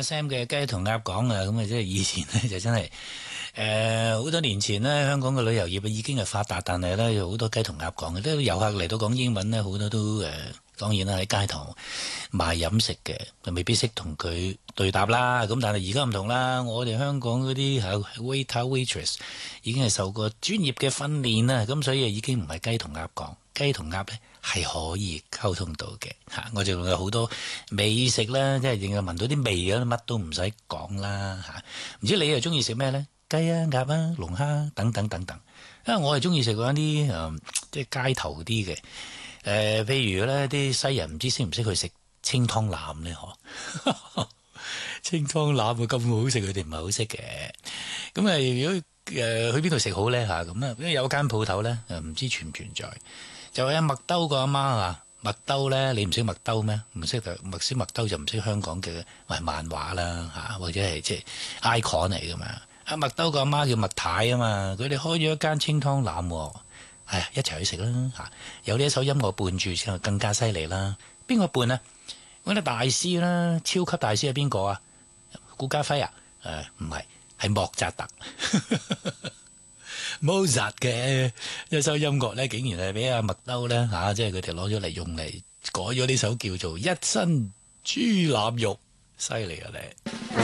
Sam 嘅雞同鴨講啊，咁啊即係以前咧就真係好多年前咧，香港嘅旅遊業已經係發達，但係咧有好多雞同鴨講嘅，啲遊客嚟到講英文咧，好多都當然啦喺街頭賣飲食嘅，就未必識同佢對答啦。咁但係而家唔同啦，我哋香港嗰啲 waiter waitress 已經係受過專業嘅訓練啦，咁所以已經唔係雞同鴨講，雞同鴨咧係可以溝通到嘅嚇。我仲有好多美食啦，即係淨係聞到啲味啊，乜都唔使講啦嚇。唔知你又中意食咩咧？雞啊、鴨啊、龍蝦等等等等。因為我係中意食嗰啲即係街頭啲嘅。譬如咧，啲西人唔知識唔識去食清湯腩咧？嗬，清湯腩會咁好食，佢哋唔係好識嘅。咁如果去邊度食好咧嚇？咁啊，因為有間鋪頭咧，唔知存唔存在，就係麥兜個阿媽啊。麥兜咧，你唔識麥兜咩？唔識就識麥兜就唔識香港嘅漫畫啦嚇，或者係即係 icon 嚟噶嘛。阿麥兜個阿媽叫麥太啊嘛，佢哋開咗一間清湯腩喎。係一齊去食啦嚇！有呢一首音樂伴住之後更加犀利啦。邊個伴啊？嗰啲大師啦，超級大師係邊個啊？顧嘉輝啊？唔係，係莫扎特。Mozart 嘅一首音樂咧，竟然係俾阿麥兜咧嚇，即係佢哋攞咗嚟用嚟改咗呢首叫做《一身豬腩肉》，犀利啊你！